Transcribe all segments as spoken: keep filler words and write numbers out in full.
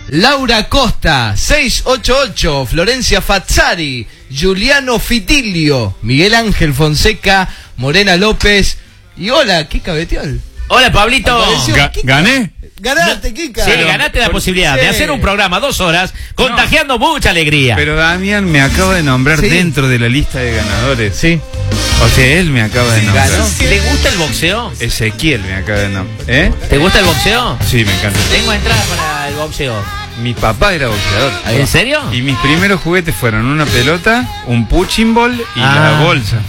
Laura Costa, seis ocho ocho, Florencia Fazzari, Juliano Fitilio, Miguel Ángel Fonseca, Morena López y hola, Kika Betiol. Hola, Pablito. Ga ¿Gané? Ganaste, Kika. Sí, ganaste la posibilidad sí. de hacer un programa dos horas contagiando no. mucha alegría. Pero Damián me acaba de nombrar ¿Sí? dentro de la lista de ganadores. Sí. O sea, él me acaba de nombrar. ¿Ganó? ¿Te gusta el boxeo? Ezequiel me acaba de nombrar. ¿Eh? ¿Te gusta el boxeo? Sí, me encanta. Tengo entradas para el boxeo. Mi papá era boxeador. ¿En serio? Y mis primeros juguetes fueron una pelota, un punching ball y ah. la bolsa.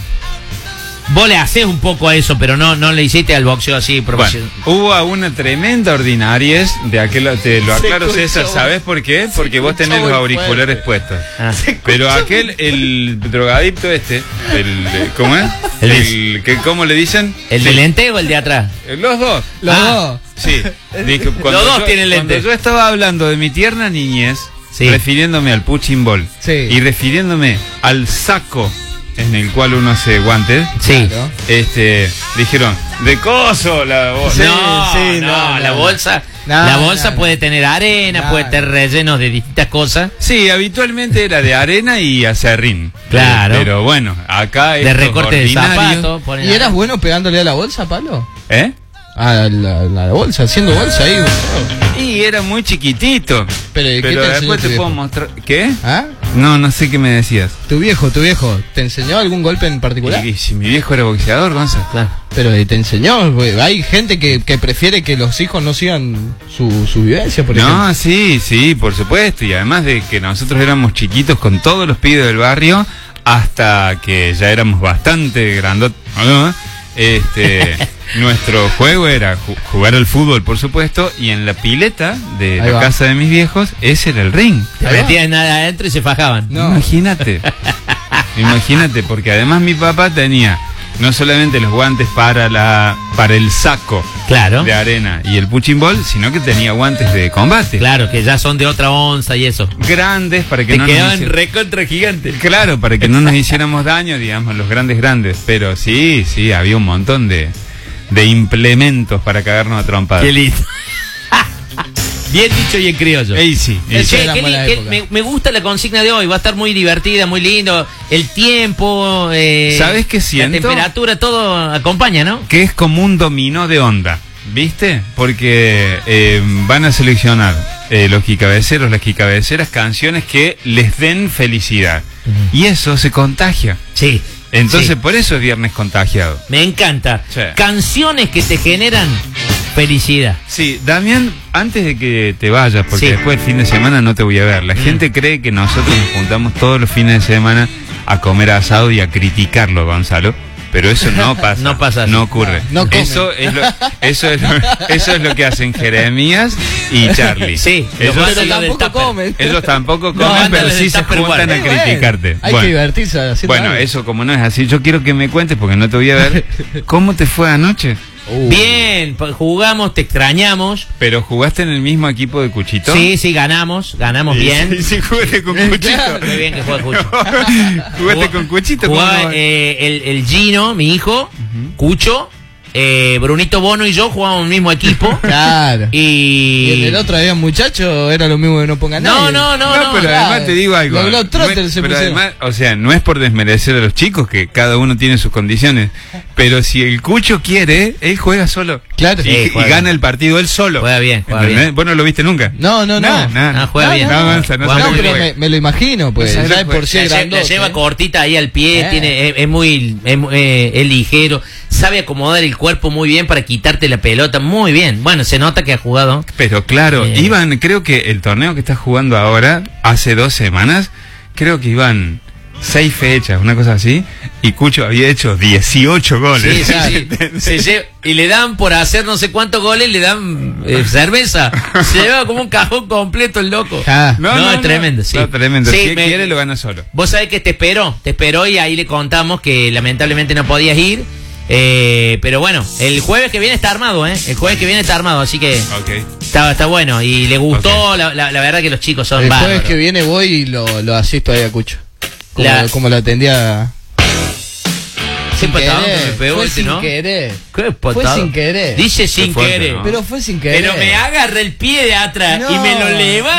Vos le hacés un poco a eso, pero no, no le hiciste al boxeo así profesional. Bueno, hubo una tremenda ordinariez de aquel, te lo aclaro César, ¿sabés por qué? Porque vos tenés los auriculares puestos. Ah. Pero aquel, el drogadicto este, el, ¿cómo es? El, el que, ¿cómo le dicen? ¿El de lente o el de atrás? Los dos. Los ah, dos. Sí. Dije, los dos yo, tienen lente. Cuando yo estaba hablando de mi tierna niñez, sí. refiriéndome al punching ball sí. y refiriéndome al saco en el cual uno hace guantes, sí. claro. este, dijeron, de coso la bolsa. No, sí, no, no, no, la bolsa, no, la bolsa no, puede tener arena, no, puede tener rellenos de distintas cosas. Sí, habitualmente era de arena y acerrín. Claro. Pero bueno, acá de recorte de zapatos. ¿Y eras bueno pegándole a la bolsa, Pablo? ¿Eh? A la, la, la bolsa, haciendo bolsa ahí. Y era muy chiquitito. Pero, ¿qué pero te después te puedo viejo? mostrar. ¿Qué? ¿Ah? No, no sé qué me decías. Tu viejo, tu viejo, ¿te enseñó algún golpe en particular? Y, y si mi viejo era boxeador, Gonzalo. Claro. Pero te enseñó, güey. Hay gente que, que prefiere que los hijos no sigan su, su vivencia, por ejemplo. No, sí, sí, por supuesto. Y además de que nosotros éramos chiquitos con todos los pibes del barrio, hasta que ya éramos bastante grandotes, ¿no? Este, nuestro juego era ju jugar al fútbol, por supuesto, y en la pileta de Ahí la va. casa de mis viejos, ese era el ring. Te metían nada adentro y se fajaban. No. Imagínate. Imagínate, porque además mi papá tenía no solamente los guantes para la para el saco claro. de arena y el punching ball, sino que tenía guantes de combate. Claro, que ya son de otra onza y eso. Grandes para que Te no quedaban nos recontra gigantes. Claro, para que no nos hiciéramos daño, digamos, los grandes grandes. Pero sí, sí, había un montón de, de implementos para cagarnos a trompadas. Qué lindo. Bien dicho y en criollo. Ey, sí. Ey. Che, qué, qué, me, me gusta la consigna de hoy. Va a estar muy divertida, muy lindo. El tiempo, eh, ¿sabes qué siento? La temperatura, todo acompaña, ¿no? Que es como un dominó de onda, ¿viste? Porque eh, van a seleccionar eh, los quicabeceros, las quicabeceras, canciones que les den felicidad. Uh-huh. Y eso se contagia. Sí. Entonces, sí. por eso es Viernes Contagiado. Me encanta. Sí. Canciones que te generan felicidad. Sí, Damián, antes de que te vayas, porque sí. después el fin de semana no te voy a ver. La mm. gente cree que nosotros nos juntamos todos los fines de semana a comer asado y a criticarlo, Gonzalo. Pero eso no pasa. No pasa. No ocurre. No, no eso, es lo, eso, es lo, eso es lo que hacen Jeremías y Charlie. Sí, ellos, pero tampoco comen. Ellos tampoco comen, no, pero sí se juntan a criticarte. Hay bueno, que divertirse. Bueno, algo. Eso como no es así, yo quiero que me cuentes, porque no te voy a ver, ¿cómo te fue anoche? Uh. Bien, jugamos, te extrañamos. ¿Pero jugaste en el mismo equipo de Cuchito? Sí, sí, ganamos, ganamos ¿Y bien. Sí, sí, jugaste con Cuchito. Muy bien que juega Cucho. ¿Jugaste con Cuchito? Jugaba, eh, el, el Gino, mi hijo, uh-huh. Cucho, eh, Brunito Bono y yo jugábamos en el mismo equipo. Claro. Y... ¿Y en el otro había un muchacho, era lo mismo que no ponga no, nadie. No, no, no. No, pero claro. además te digo algo. Los Globetrotters no es, se pero pusieron. además, o sea, no es por desmerecer a los chicos, que cada uno tiene sus condiciones. Pero si el Cucho quiere, él juega solo. Claro. Y, Sí, y gana el partido él solo. Juega bien, juega ¿entendés? bien. ¿Vos no lo viste nunca? No, no, no. No, no, no juega no, bien. No, no, no, no, no pero me, me lo imagino, pues. No ya es por sí la, grandote, la lleva ¿eh? cortita ahí al pie, eh. tiene es, es muy es, eh, es ligero, sabe acomodar el cuerpo muy bien para quitarte la pelota, muy bien. Bueno, se nota que ha jugado. Pero claro, eh. iban, creo que el torneo que está jugando ahora, hace dos semanas, creo que iban seis fechas, una cosa así, y Cucho había hecho dieciocho goles. Sí, sí, sí. Se lleva, y le dan por hacer no sé cuántos goles, le dan eh, cerveza. Se lleva como un cajón completo el loco. Ah. No, no, no, es tremendo, sí. No, tremendo. Sí, si me, quiere lo gana solo. Vos sabés que te esperó, te esperó y ahí le contamos que lamentablemente no podías ir. Eh, pero bueno, el jueves que viene está armado, ¿eh? El jueves que viene está armado, así que okay. está, está bueno. Y le gustó, okay. la, la, la verdad que los chicos son el bárbaros. jueves que viene voy y lo, lo asisto ahí a Cucho. Como, La... como lo atendía. Sin patadón que me pegó fue este, sin ¿no? querer. ¿Qué fue sin querer. Dice sin fuerte, querer. ¿no? Pero fue sin querer. Pero me agarra el pie de atrás no. y me lo levanta.